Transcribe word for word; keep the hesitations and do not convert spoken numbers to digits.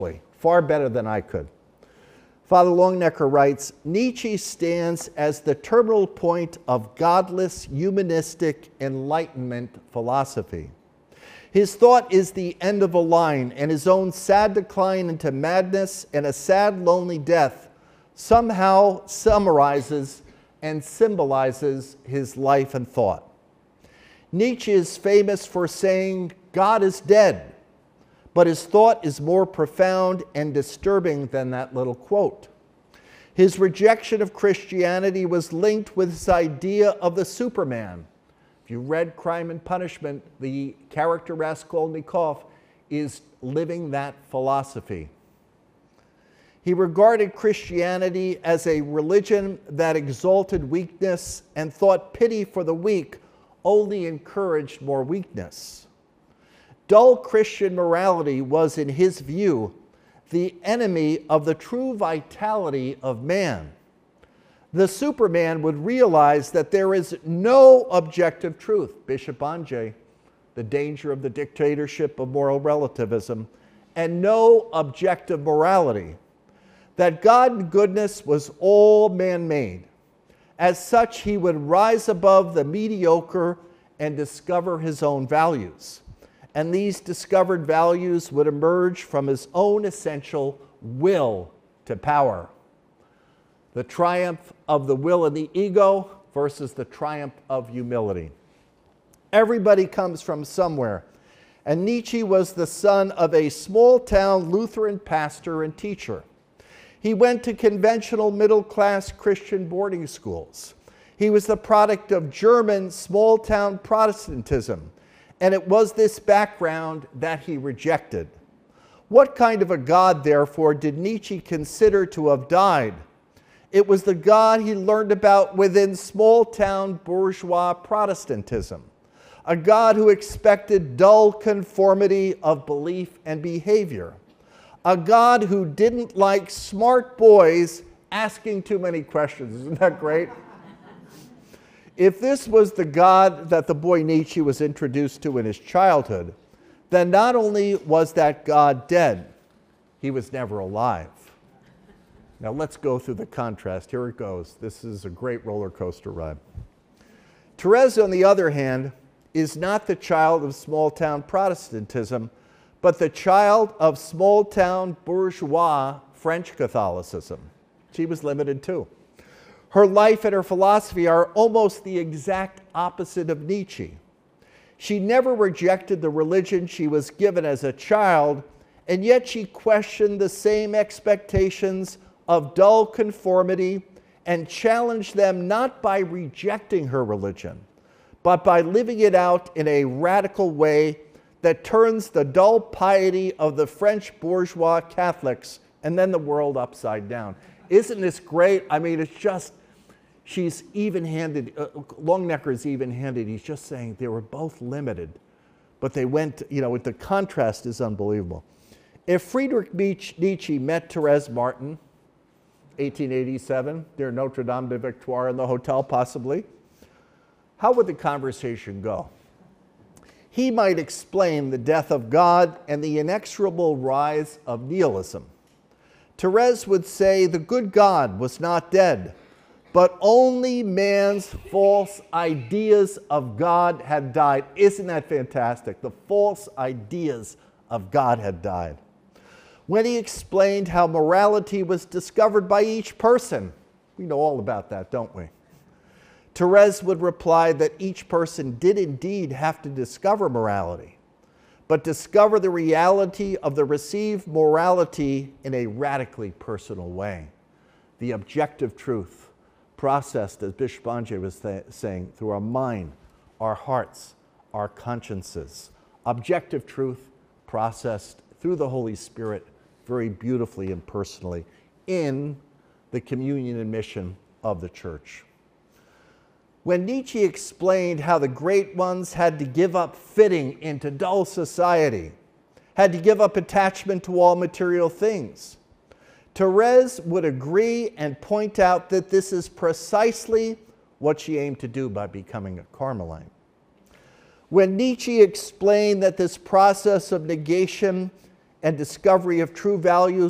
far better than I could. Father Longenecker writes, Nietzsche stands as the terminal point of godless, humanistic Enlightenment philosophy. His thought is the end of a line, and his own sad decline into madness and a sad, lonely death somehow summarizes and symbolizes his life and thought. Nietzsche is famous for saying, God is dead, but his thought is more profound and disturbing than that little quote. His rejection of Christianity was linked with his idea of the Superman. If you read Crime and Punishment, the character Raskolnikov is living that philosophy. He regarded Christianity as a religion that exalted weakness and thought pity for the weak only encouraged more weakness. Dull Christian morality was, in his view, the enemy of the true vitality of man. The Superman would realize that there is no objective truth. Bishop Banje, The Danger of the Dictatorship of Moral Relativism, and no objective morality. That God and goodness was all man-made. As such, he would rise above the mediocre and discover his own values. And these discovered values would emerge from his own essential will to power. The triumph of the will and the ego versus the triumph of humility. Everybody comes from somewhere, and Nietzsche was the son of a small-town Lutheran pastor and teacher. He went to conventional middle-class Christian boarding schools. He was the product of German small-town Protestantism, and it was this background that he rejected. What kind of a God, therefore, did Nietzsche consider to have died? It was the God he learned about within small-town bourgeois Protestantism, a God who expected dull conformity of belief and behavior, a God who didn't like smart boys asking too many questions. Isn't that great? If this was the God that the boy Nietzsche was introduced to in his childhood, then not only was that God dead, he was never alive. Now let's go through the contrast. Here it goes. This is a great roller coaster ride. Therese, on the other hand, is not the child of small-town Protestantism, but the child of small-town bourgeois French Catholicism. She was limited too. Her life and her philosophy are almost the exact opposite of Nietzsche. She never rejected the religion she was given as a child, and yet she questioned the same expectations of dull conformity and challenged them not by rejecting her religion, but by living it out in a radical way that turns the dull piety of the French bourgeois Catholics and then the world upside down. Isn't this great? I mean, it's just, she's even-handed. Uh, Longenecker is even-handed. He's just saying they were both limited, but they went, you know, the contrast is unbelievable. If Friedrich Nietzsche met Therese Martin, eighteen eighty-seven, near Notre Dame de Victoire in the hotel possibly, how would the conversation go? He might explain the death of God and the inexorable rise of nihilism. Therese would say the good God was not dead, but only man's false ideas of God had died. Isn't that fantastic? The false ideas of God had died. When he explained how morality was discovered by each person, we know all about that, don't we? Therese would reply that each person did indeed have to discover morality, but discover the reality of the received morality in a radically personal way. The objective truth, processed, as Bishop Banje was saying, through our mind, our hearts, our consciences. Objective truth processed through the Holy Spirit very beautifully and personally in the communion and mission of the church. When Nietzsche explained how the great ones had to give up fitting into dull society, had to give up attachment to all material things, Therese would agree and point out that this is precisely what she aimed to do by becoming a Carmelite. When Nietzsche explained that this process of negation and discovery of true values